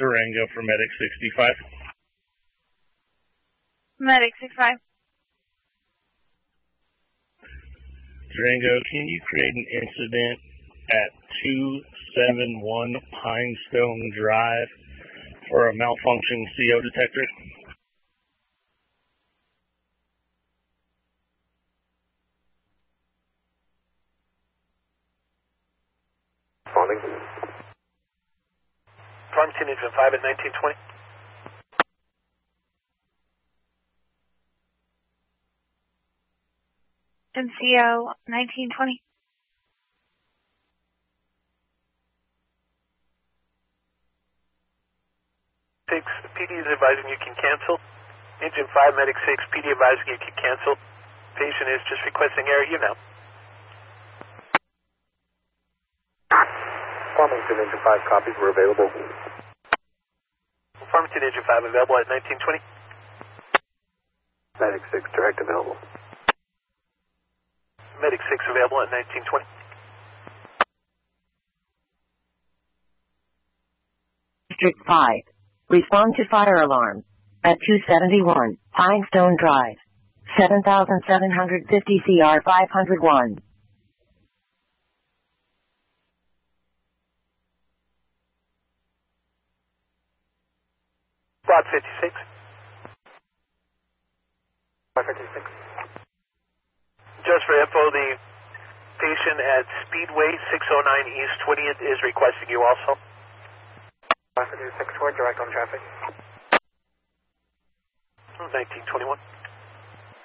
Durango for Medic 65. Medic 65. Durango, can you create an incident at 271 Pinestone Drive for a malfunction CO detector? Morning. Farmington Engine 5 at 1920. MCO 1920. PD is advising you can cancel. Engine 5, Medic 6, PD advising you can cancel. Patient is just requesting air, you know. Farmington Engine 5 copies were available. Farmington Engine 5 available at 1920. Medic 6 direct available. Medic 6 available at 1920. District 5. Respond to fire alarm at 271 Pinestone Drive, 7750 CR 501. Squad 56. Squad 56. Just for info, the patient at Speedway 609 East 20th is requesting you also. 556 direct on traffic. 1921.